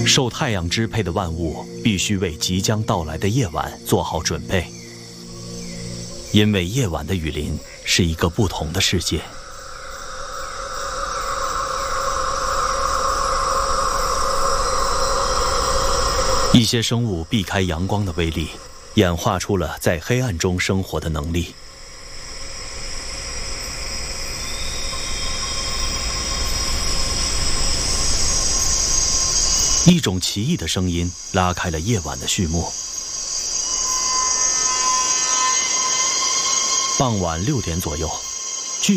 受太阳支配的万物必须为即将到来的夜晚做好准备，因为夜晚的雨林是一个不同的世界。一些生物避开阳光的威力，演化出了在黑暗中生活的能力。一种奇异的声音拉开了夜晚的序幕。傍晚6点左右，